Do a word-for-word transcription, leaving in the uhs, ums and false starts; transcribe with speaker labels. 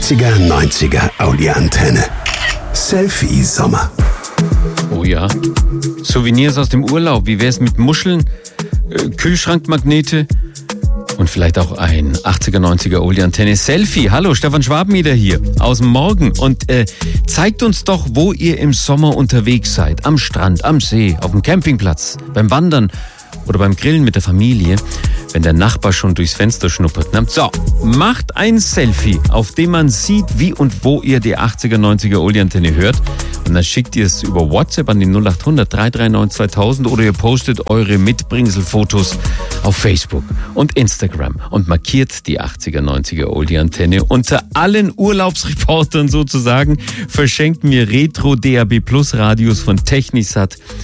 Speaker 1: achtziger, neunziger Audi-Antenne. Selfie Sommer.
Speaker 2: Oh ja. Souvenirs aus dem Urlaub. Wie wär's mit Muscheln, äh, Kühlschrankmagnete und vielleicht auch ein achtziger, neunziger Audi-Antenne Selfie. Hallo, Stefan Schwabenmieder hier aus dem Morgen. Und äh, zeigt uns doch, wo ihr im Sommer unterwegs seid. Am Strand, am See, auf dem Campingplatz, beim Wandern oder beim Grillen mit der Familie, wenn der Nachbar schon durchs Fenster schnuppert. Ne? So, macht ein Selfie, auf dem man sieht, wie und wo ihr die achtziger, neunziger Audi-Antenne hört. Und dann schickt ihr es über WhatsApp an die null acht hundert, drei drei neun, zweitausend oder ihr postet eure Mitbringselfotos auf Facebook und Instagram und markiert die achtziger, neunziger Audi-Antenne. Unter allen Urlaubsreportern sozusagen verschenken wir Retro D A B Plus Radios von Technisat